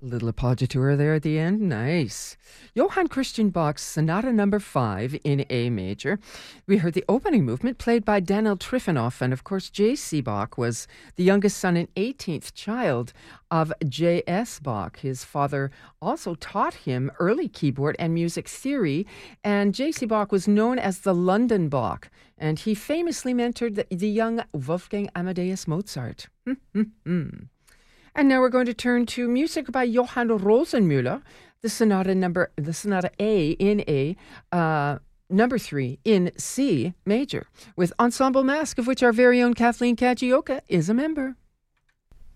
Little appoggiatura there at the end. Nice. Johann Christian Bach's Sonata Number 5 in A major. We heard the opening movement played by Daniel Trifanoff, and of course J.C. Bach was the youngest son and 18th child of J.S. Bach. His father also taught him early keyboard and music theory, and J.C. Bach was known as the London Bach, and he famously mentored the young Wolfgang Amadeus Mozart. And now we're going to turn to music by Johann Rosenmüller, the Sonata A in A, number 3 in C major, with Ensemble Mask, of which our very own Kathleen Kajioka is a member.